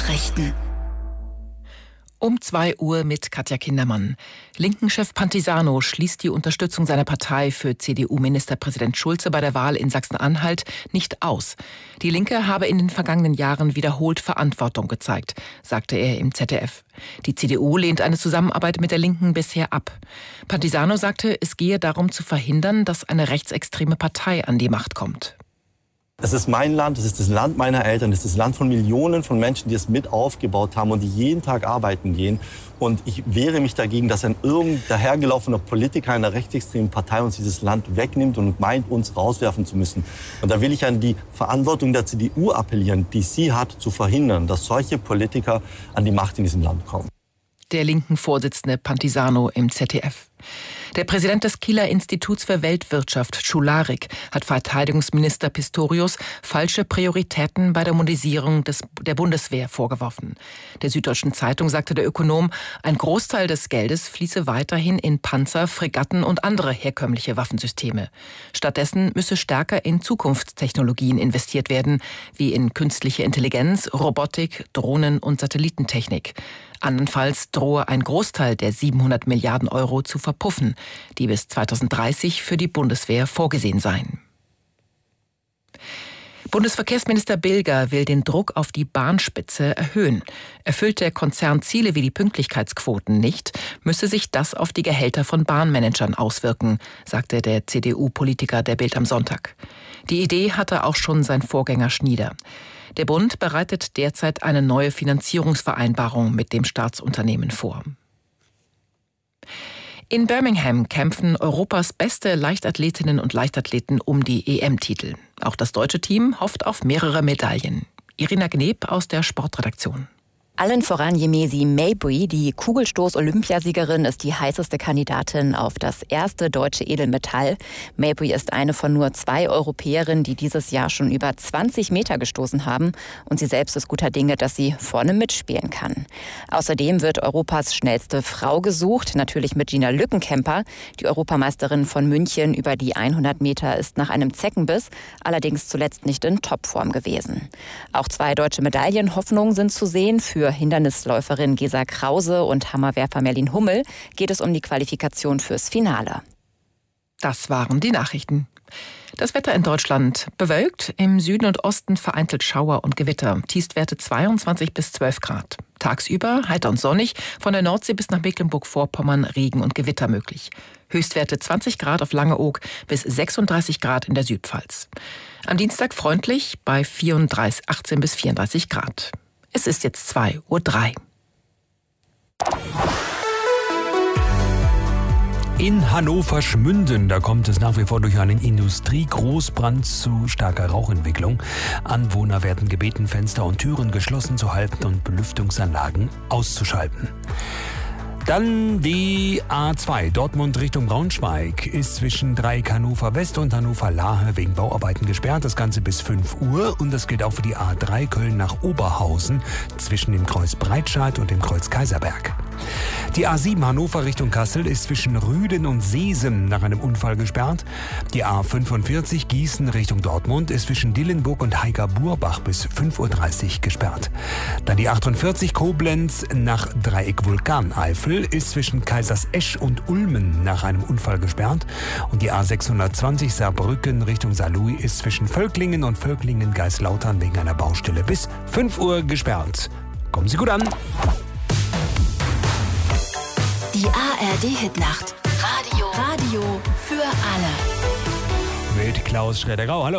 Nachrichten. Um 2 Uhr mit Katja Kindermann. Linken-Chef Pantisano schließt die Unterstützung seiner Partei für CDU-Ministerpräsident Schulze bei der Wahl in Sachsen-Anhalt nicht aus. Die Linke habe in den vergangenen Jahren wiederholt Verantwortung gezeigt, sagte er im ZDF. Die CDU lehnt eine Zusammenarbeit mit der Linken bisher ab. Pantisano sagte, es gehe darum zu verhindern, dass eine rechtsextreme Partei an die Macht kommt. Es ist mein Land, es ist das Land meiner Eltern, es ist das Land von Millionen von Menschen, die es mit aufgebaut haben und die jeden Tag arbeiten gehen. Und ich wehre mich dagegen, dass ein irgendein dahergelaufener Politiker einer rechtsextremen Partei uns dieses Land wegnimmt und meint, uns rauswerfen zu müssen. Und da will ich an die Verantwortung der CDU appellieren, die sie hat, zu verhindern, dass solche Politiker an die Macht in diesem Land kommen. Der linken Vorsitzende Pantisano im ZDF. Der Präsident des Kieler Instituts für Weltwirtschaft, Schularik, hat Verteidigungsminister Pistorius falsche Prioritäten bei der Modernisierung der Bundeswehr vorgeworfen. Der Süddeutschen Zeitung sagte der Ökonom, ein Großteil des Geldes fließe weiterhin in Panzer, Fregatten und andere herkömmliche Waffensysteme. Stattdessen müsse stärker in Zukunftstechnologien investiert werden, wie in künstliche Intelligenz, Robotik, Drohnen und Satellitentechnik. Andernfalls drohe ein Großteil der 700 Milliarden Euro zu verpuffen, die bis 2030 für die Bundeswehr vorgesehen seien. Bundesverkehrsminister Bilger will den Druck auf die Bahnspitze erhöhen. Erfüllt der Konzern Ziele wie die Pünktlichkeitsquoten nicht, müsse sich das auf die Gehälter von Bahnmanagern auswirken, sagte der CDU-Politiker der Bild am Sonntag. Die Idee hatte auch schon sein Vorgänger Schnieder. Der Bund bereitet derzeit eine neue Finanzierungsvereinbarung mit dem Staatsunternehmen vor. In Birmingham kämpfen Europas beste Leichtathletinnen und Leichtathleten um die EM-Titel. Auch das deutsche Team hofft auf mehrere Medaillen. Irina Gneb aus der Sportredaktion. Allen voran Yemesi Mabry, die Kugelstoß-Olympiasiegerin, ist die heißeste Kandidatin auf das erste deutsche Edelmetall. Mabry ist eine von nur 2 Europäerinnen, die dieses Jahr schon über 20 Meter gestoßen haben. Und sie selbst ist guter Dinge, dass sie vorne mitspielen kann. Außerdem wird Europas schnellste Frau gesucht, natürlich mit Gina Lückenkämper. Die Europameisterin von München über die 100 Meter ist nach einem Zeckenbiss, allerdings zuletzt nicht in Topform gewesen. Auch 2 deutsche Medaillenhoffnungen sind zu sehen. Für Hindernisläuferin Gesa Krause und Hammerwerfer Merlin Hummel geht es um die Qualifikation fürs Finale. Das waren die Nachrichten. Das Wetter in Deutschland bewölkt, im Süden und Osten vereinzelt Schauer und Gewitter. Tiefstwerte 22 bis 12 Grad. Tagsüber heiter und sonnig, von der Nordsee bis nach Mecklenburg-Vorpommern Regen und Gewitter möglich. Höchstwerte 20 Grad auf Langeoog bis 36 Grad in der Südpfalz. Am Dienstag freundlich bei 18 bis 34 Grad. Es ist jetzt 2:03 Uhr. In Hannover-Schmünden, da kommt es nach wie vor durch einen Industriegroßbrand zu starker Rauchentwicklung. Anwohner werden gebeten, Fenster und Türen geschlossen zu halten und Belüftungsanlagen auszuschalten. Dann die A2 Dortmund Richtung Braunschweig ist zwischen Dreieck Hannover West und Hannover Lahe wegen Bauarbeiten gesperrt. Das Ganze bis 5 Uhr und das gilt auch für die A3 Köln nach Oberhausen zwischen dem Kreuz Breitscheid und dem Kreuz Kaiserberg. Die A7 Hannover Richtung Kassel ist zwischen Rüden und Seesen nach einem Unfall gesperrt. Die A45 Gießen Richtung Dortmund ist zwischen Dillenburg und Heiger-Burbach bis 5:30 Uhr gesperrt. Dann die 48 Koblenz nach Dreieck Vulkaneifel ist zwischen Kaisersesch und Ulmen nach einem Unfall gesperrt. Und die A620 Saarbrücken Richtung Saarlouis ist zwischen Völklingen und Völklingen-Geislautern wegen einer Baustelle bis 5 Uhr gesperrt. Kommen Sie gut an! Die ARD-Hitnacht. Radio für alle. Mit Klaus Schredder-Grau. Hallo.